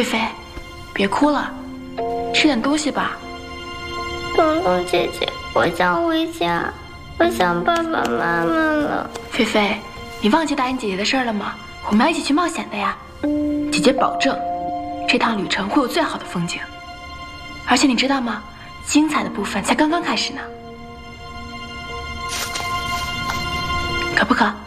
菲菲，别哭了，吃点东西吧。 彤彤姐姐，我想回家，我想爸爸妈妈了。 菲菲，你忘记答应姐姐的事了吗？我们要一起去冒险的呀。姐姐保证，这趟旅程会有最好的风景。而且你知道吗？精彩的部分才刚刚开始呢。渴不渴？